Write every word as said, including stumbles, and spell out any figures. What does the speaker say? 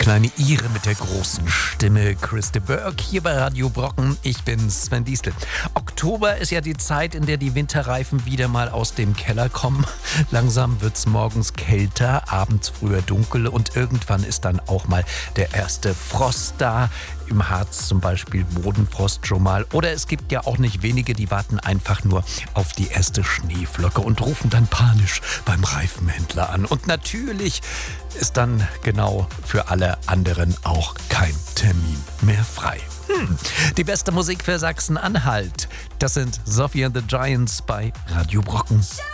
kleine Ire mit der großen Stimme, Christa Burke, hier bei Radio Brocken. Ich bin Sven Diestel. Oktober ist ja die Zeit, in der die Winterreifen wieder mal aus dem Keller kommen. Langsam wird's morgens kälter, abends früher dunkel und irgendwann ist dann auch mal der erste Frost da. Im Harz zum Beispiel Bodenfrost schon mal. Oder es gibt ja auch nicht wenige, die warten einfach nur auf die erste Schneeflocke und rufen dann panisch beim Reifenhändler an. Und natürlich ist dann genau für alle anderen auch kein Termin mehr frei. Hm. Die beste Musik für Sachsen-Anhalt. Das sind Sophie and the Giants bei Radio Brocken.